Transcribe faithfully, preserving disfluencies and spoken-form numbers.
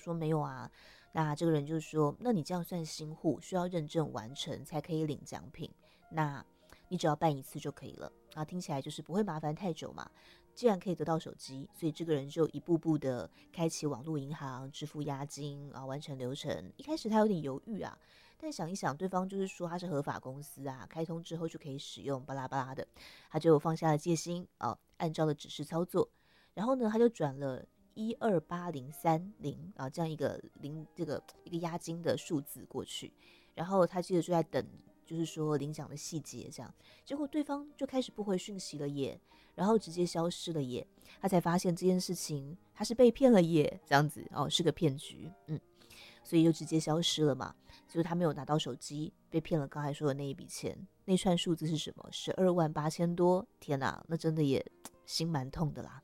说没有啊。那这个人就说，那你这样算新户，需要认证完成才可以领奖品，那你只要办一次就可以了啊，听起来就是不会麻烦太久嘛。既然可以得到手机，所以这个人就一步步的开启网络银行，支付押金啊，完成流程。一开始他有点犹豫啊，但想一想，对方就是说他是合法公司啊，开通之后就可以使用，巴拉巴拉的，他就放下了戒心啊，按照了指示操作。然后呢，他就转了一二八零三零啊这样一个零这个一个押金的数字过去，然后他接着就在等，就是说领奖的细节这样。结果对方就开始不回讯息了耶，然后直接消失了耶。他才发现这件事情他是被骗了耶，这样子哦，是个骗局，嗯，所以就直接消失了嘛。就是他没有拿到手机，被骗了刚才说的那一笔钱，那串数字是什么？十二万八千多，天哪，那真的也心蛮痛的啦。